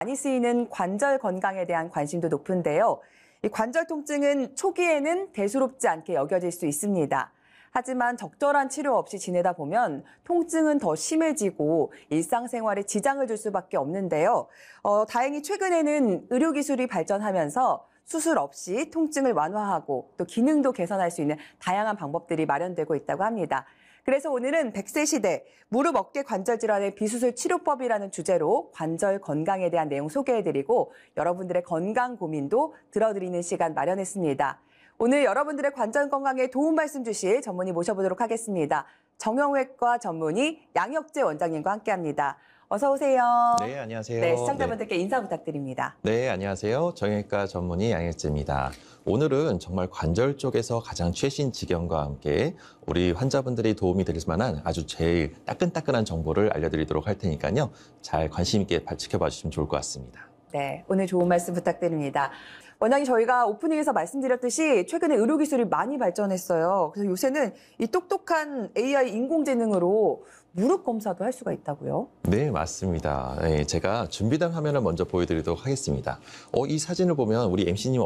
많이 쓰이는 관절 건강에 대한 관심도 높은데요. 이 관절 통증은 초기에는 대수롭지 않게 여겨질 수 있습니다. 하지만 적절한 치료 없이 지내다 보면 통증은 더 심해지고 일상생활에 지장을 줄 수밖에 없는데요. 다행히 최근에는 의료기술이 발전하면서 수술 없이 통증을 완화하고 또 기능도 개선할 수 있는 다양한 방법들이 마련되고 있다고 합니다. 그래서 오늘은 100세 시대 무릎 어깨 관절 질환의 비수술 치료법이라는 주제로 관절 건강에 대한 내용 소개해드리고 여러분들의 건강 고민도 들어드리는 시간 마련했습니다. 오늘 여러분들의 관절 건강에 도움 말씀 주실 전문의 모셔보도록 하겠습니다. 정형외과 전문의 양혁재 원장님과 함께합니다. 어서 오세요. 네, 안녕하세요. 네, 시청자분들께 인사 부탁드립니다. 네, 안녕하세요. 정형외과 전문의 양혁재입니다. 오늘은 정말 관절 쪽에서 가장 최신 지경과 함께 우리 환자분들이 도움이 될 만한 아주 제일 따끈따끈한 정보를 알려드리도록 할 테니까요. 잘 관심 있게 지켜봐 주시면 좋을 것 같습니다. 네, 오늘 좋은 말씀 부탁드립니다. 원장님, 저희가 오프닝에서 말씀드렸듯이 최근에 의료기술이 많이 발전했어요. 그래서 요새는 이 똑똑한 AI 인공지능으로 무릎 검사도 할 수가 있다고요? 네, 맞습니다. 네, 제가 준비된 화면을 먼저 보여드리도록 하겠습니다. 이 사진을 보면 우리 MC님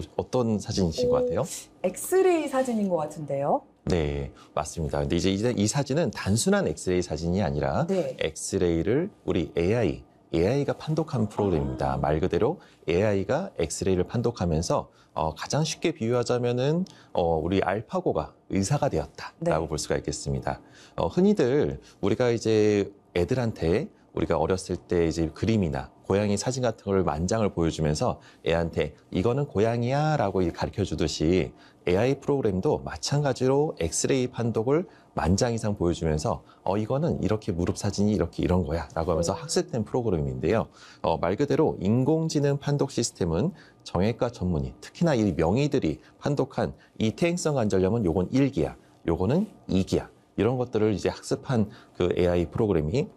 어떤 사진이신 것 같아요? 엑스레이 사진인 것 같은데요? 네, 맞습니다. 근데 이제 이 사진은 단순한 엑스레이 사진이 아니라 네. 엑스레이를 우리 AI가 판독한 프로그램입니다. 말 그대로 AI가 엑스레이를 판독하면서 가장 쉽게 비유하자면은 우리 알파고가 의사가 되었다라고 네. 볼 수가 있겠습니다. 흔히들 우리가 이제 애들한테 우리가 어렸을 때 이제 그림이나 고양이 사진 같은 걸 만장을 보여주면서 애한테 이거는 고양이야라고 가르쳐 주듯이 AI 프로그램도 마찬가지로 엑스레이 판독을 만장 이상 보여주면서 이거는 이렇게 무릎 사진이 이렇게 이런 거야 라고 하면서 학습된 프로그램인데요. 말 그대로 인공지능 판독 시스템은 정형외과 전문의, 특히나 이 명의들이 판독한 이 퇴행성 관절염은 요건 1기야, 요거는 2기야 이런 것들을 이제 학습한 그 AI 프로그램이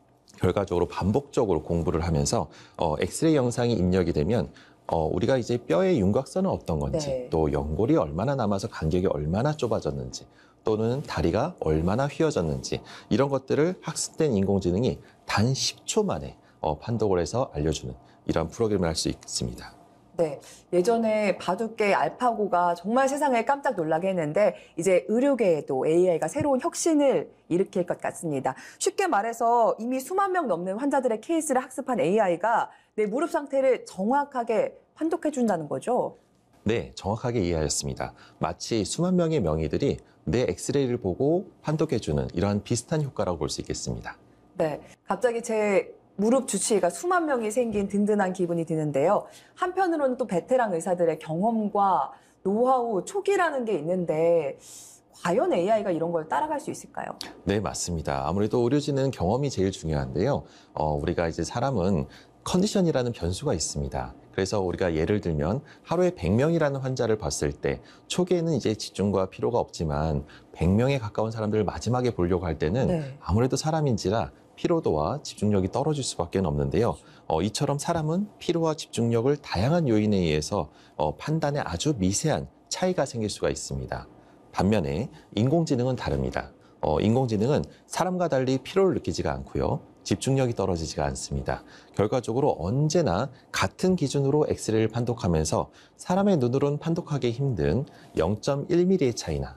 결과적으로 반복적으로 공부를 하면서 엑스레이 영상이 입력이 되면 우리가 이제 뼈의 윤곽선은 어떤 건지, 네. 또 연골이 얼마나 남아서 간격이 얼마나 좁아졌는지, 또는 다리가 얼마나 휘어졌는지 이런 것들을 학습된 인공지능이 단 10초 만에 판독을 해서 알려주는 이런 프로그램을 할 수 있습니다. 네, 예전에 바둑계 알파고가 정말 세상을 깜짝 놀라게 했는데 이제 의료계에도 AI가 새로운 혁신을 일으킬 것 같습니다. 쉽게 말해서 이미 수만 명 넘는 환자들의 케이스를 학습한 AI가 내 무릎 상태를 정확하게 판독해 준다는 거죠? 네, 정확하게 이해하셨습니다. 마치 수만 명의 명의들이 내 엑스레이를 보고 판독해주는 이러한 비슷한 효과라고 볼 수 있겠습니다. 네, 갑자기 제 무릎 주치의가 수만 명이 생긴 든든한 기분이 드는데요. 한편으로는 또 베테랑 의사들의 경험과 노하우, 촉이라는 게 있는데 과연 AI가 이런 걸 따라갈 수 있을까요? 네, 맞습니다. 아무래도 의료진은 경험이 제일 중요한데요. 우리가 이제 사람은 컨디션이라는 변수가 있습니다. 그래서 우리가 예를 들면 하루에 100명이라는 환자를 봤을 때 초기에는 이제 집중과 피로가 없지만 100명에 가까운 사람들을 마지막에 보려고 할 때는 네. 아무래도 사람인지라 피로도와 집중력이 떨어질 수밖에 없는데요. 이처럼 사람은 피로와 집중력을 다양한 요인에 의해서 판단에 아주 미세한 차이가 생길 수가 있습니다. 반면에 인공지능은 다릅니다. 인공지능은 사람과 달리 피로를 느끼지가 않고요. 집중력이 떨어지지가 않습니다. 결과적으로 언제나 같은 기준으로 엑스레이를 판독하면서 사람의 눈으로는 판독하기 힘든 0.1mm의 차이나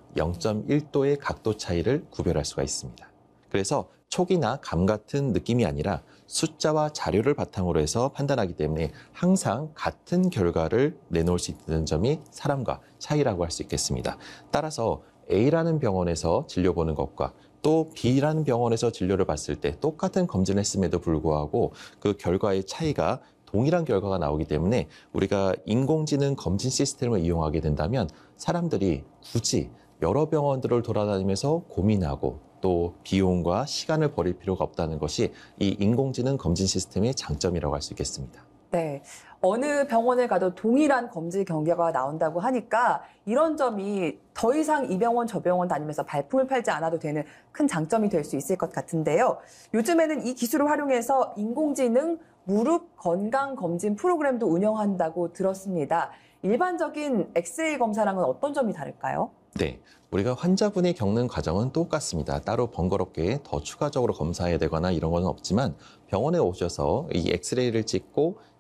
0.1도의 각도 차이를 구별할 수가 있습니다. 그래서 촉이나 감 같은 느낌이 아니라 숫자와 자료를 바탕으로 해서 판단하기 때문에 항상 같은 결과를 내놓을 수 있는 점이 사람과 차이라고 할 수 있겠습니다. 따라서 A라는 병원에서 진료 보는 것과 또 B라는 병원에서 진료를 봤을 때 똑같은 검진을 했음에도 불구하고 그 결과의 차이가 동일한 결과가 나오기 때문에 우리가 인공지능 검진 시스템을 이용하게 된다면 사람들이 굳이 여러 병원들을 돌아다니면서 고민하고 또 비용과 시간을 버릴 필요가 없다는 것이 이 인공지능 검진 시스템의 장점이라고 할 수 있겠습니다. 네. 어느 병원을 가도 동일한 검진 결과가 나온다고 하니까 이런 점이 더 이상 이 병원 저 병원 다니면서 발품을 팔지 않아도 되는 큰 장점이 될 수 있을 것 같은데요. 요즘에는 이 기술을 활용해서 인공지능 무릎 건강 검진 프로그램도 운영한다고 들었습니다. 일반적인 엑스레이 검사랑은 어떤 점이 다를까요? 네, 우리가 환자분이 겪는 과정은 똑같습니다. 따로 번거롭게 더 추가적으로 검사해야 되거나 이런 건 없지만 병원에 오셔서 이 엑스레이를 찍고